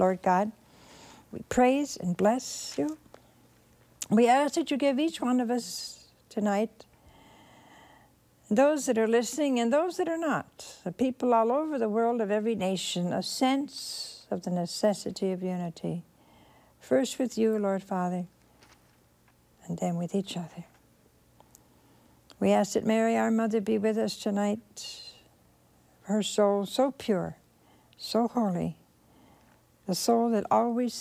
Lord God. We praise and bless you. We ask that you give each one of us tonight, those that are listening and those that are not, the people all over the world of every nation, a sense of the necessity of unity. First with you, Lord Father, and then with each other. We ask that Mary, our mother, be with us tonight. Her soul so pure, so holy, the soul that always